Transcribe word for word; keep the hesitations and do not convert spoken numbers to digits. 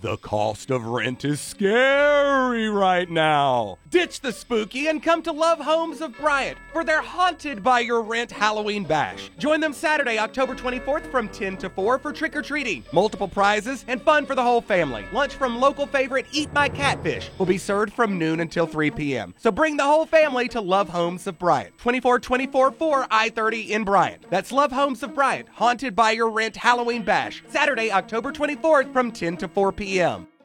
The cost of rent is scary right now. Ditch the spooky and come to Love Homes of Bryant for their Haunted by Your Rent Halloween Bash. Join them Saturday, October twenty-fourth from ten to four for trick-or-treating. Multiple prizes and fun for the whole family. Lunch from local favorite Eat My Catfish will be served from noon until three p.m. So bring the whole family to Love Homes of Bryant. twenty-four twenty-four four I thirty in Bryant. That's Love Homes of Bryant. Haunted by Your Rent Halloween Bash. Saturday, October twenty-fourth from ten to four p.m.